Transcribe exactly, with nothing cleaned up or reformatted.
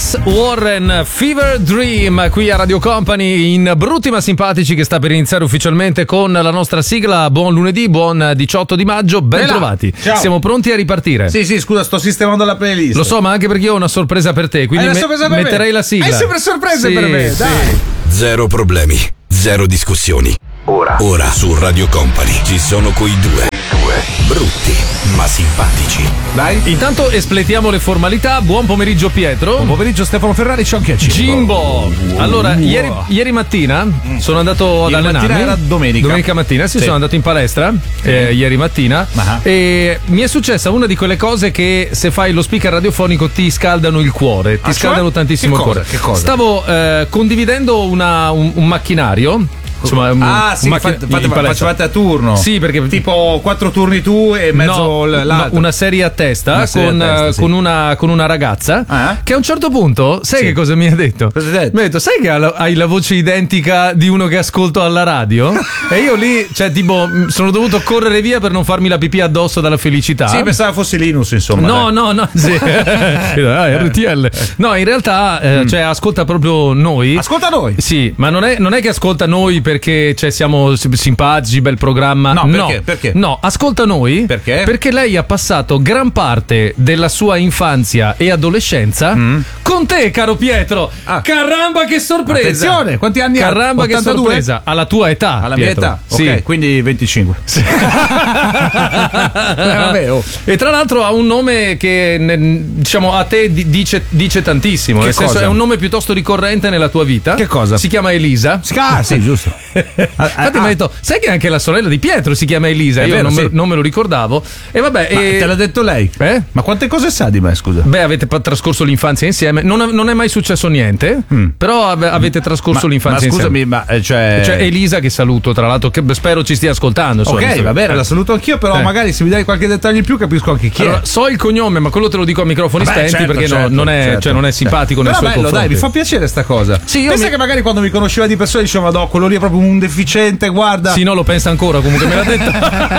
Travis Warren, Fever Dream, qui a Radio Company in Brutti ma Simpatici, che sta per iniziare ufficialmente con la nostra sigla. Buon lunedì, buon diciotto di maggio, ben Bella. trovati. Ciao. Siamo pronti a ripartire. Sì, sì, scusa, sto sistemando la playlist. Lo so, ma anche perché io ho una sorpresa per te, quindi Hai una me- sorpresa per me? metterei la sigla. Hai sempre sorprese Sì, per me, sì. dai. Zero problemi, zero discussioni. Ora, ora su Radio Company ci sono quei due. Due brutti ma simpatici. Dai. Intanto espletiamo le formalità. Buon pomeriggio Pietro. Buon pomeriggio Stefano Ferrari, c'è anche a Cimbo. Jimbo. Allora, ieri, ieri mattina sono andato ad Ieri allenarmi. mattina era domenica. Domenica mattina, sì, Sì. sono andato in palestra eh, ieri mattina. Ah. E mi è successa una di quelle cose che se fai lo speaker radiofonico ti scaldano il cuore. Ti Ah, cioè? scaldano tantissimo Che il cosa? cuore. Che cosa? Stavo eh, condividendo una- un, un macchinario. Insomma, un, Ah, sì, un macchina- fate, fate, in palestra. facevate a turno. Sì, perché tipo quattro turni tu e mezzo No, l'altro. no, una serie a testa, Una serie con, a testa, eh, sì. con una, con una ragazza Ah. che a un certo punto, sai Sì. che cosa mi ha detto? Cosa ti ha detto? Mi ha detto, sai che ha la- hai la voce identica di uno che ascolto alla radio? E io lì, cioè tipo, mh, sono dovuto correre via per non farmi la pipì addosso dalla felicità. Sì, pensavo fossi Linus, insomma. No, dai. no, no, sì. Ah, R T L. No, in realtà, eh, cioè, ascolta proprio noi. Ascolta noi. Sì, ma non è, non è che ascolta noi perché cioè, siamo sim- simpatici, bel programma. No, perché? Perché? No, ascolta noi. Perché? Perché lei ha passato gran parte della sua infanzia e adolescenza con te, caro Pietro. Ah. Caramba, che sorpresa! Attenzione, quanti anni ha? Caramba, che ottantadue? sorpresa! Alla tua età. Alla Pietro. mia età. Sì. Ok, quindi venticinque. Eh, vabbè, oh. E tra l'altro ha un nome che ne- diciamo a te di- dice, dice tantissimo. Che Nel senso cosa? è un nome piuttosto ricorrente nella tua vita. Che cosa? Si chiama Elisa. Ah, sì, giusto. Infatti mi ha detto, sai che anche la sorella di Pietro si chiama Elisa? È Io vero, non, me, sì. non me lo ricordavo. E vabbè, Ma e- te l'ha detto lei? Eh? Ma quante cose sa di me, scusa? Beh, avete pa- trascorso l'infanzia insieme. Non, non è mai successo niente, però ave- avete trascorso Ma, l'infanzia ma scusami, insieme. ma eh, cioè. C'è Elisa che saluto, tra l'altro, che spero ci stia ascoltando. insomma. Ok, va bene, la saluto anch'io, però Eh. magari se mi dai qualche dettaglio in più capisco anche chi Allora, è. so il cognome, ma quello te lo dico a microfoni Vabbè, spenti certo, perché no- certo, non, è, certo, cioè, non è simpatico nei Però suoi bello, confronti. dai, mi fa piacere sta cosa. Sì, io Pensa mi- che magari quando mi conosceva di persona diceva, no, quello lì è proprio un deficiente, guarda. Sì, no, lo pensa ancora, comunque me l'ha detto.